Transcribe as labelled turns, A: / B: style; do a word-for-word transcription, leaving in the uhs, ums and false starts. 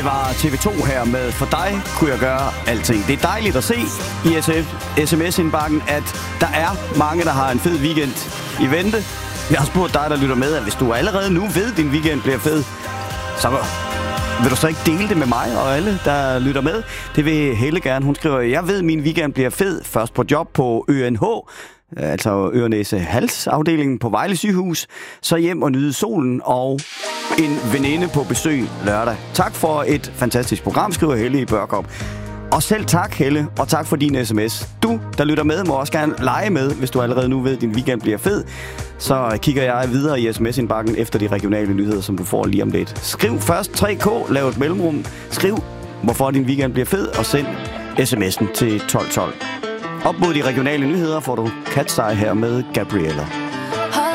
A: Det var T V to her med For dig kunne jeg gøre alting. Det er dejligt at se i S M S-indbakken, at der er mange, der har en fed weekend i vente. Jeg har spurgt dig, der lytter med, at hvis du allerede nu ved, at din weekend bliver fed, så vil du så ikke dele det med mig og alle, der lytter med? Det vil Helle gerne. Hun skriver, jeg ved, at min weekend bliver fed. Først på job på Ø N H, altså øre-næse-hals-afdelingen på Vejle Sygehus. Så hjem og nyde solen og en veninde på besøg lørdag. Tak for et fantastisk program, skriver Helle i Børkop. Og selv tak, Helle, og tak for din sms. Du, der lytter med, må også gerne lege med, hvis du allerede nu ved, at din weekend bliver fed. Så kigger jeg videre i sms-indbakken efter de regionale nyheder, som du får lige om lidt. Skriv først tre K, lav et mellemrum. Skriv, hvorfor din weekend bliver fed, og send sms'en til tolv tolv. Op mod de regionale nyheder får du Cat's Eye her med Gabriella.